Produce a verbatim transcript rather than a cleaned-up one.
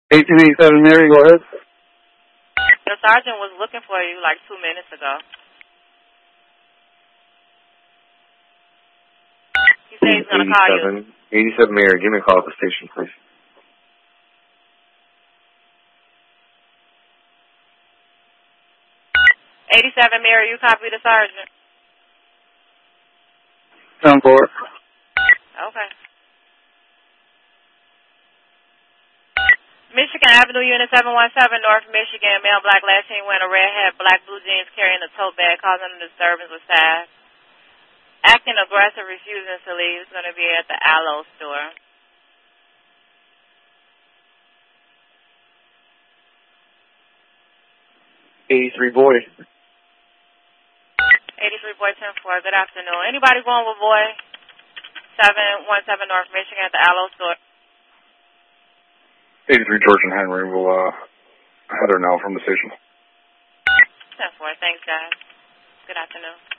eighteen eighty-seven, Mary, go ahead. The sergeant was looking for you like two minutes ago. He said he's going to call you. eighty-seven, Mary, give me a call at the station, please. eighty-seven, Mary, you copy the sergeant? ten four. Okay. Michigan Avenue, Unit seven one seven, North Michigan. Male black last seen wearing a red hat, black blue jeans, carrying a tote bag, causing a disturbance with staff. Acting aggressive, refusing to leave. It's going to be at the Aloe store. eighty-three, boy. eighty-three, boy, ten four. Good afternoon. Anybody going with boy? seven one seven, North Michigan at the Aloe store. eighty-three, George and Henry will uh, head her now from the station. ten four. Thanks, guys. Good afternoon.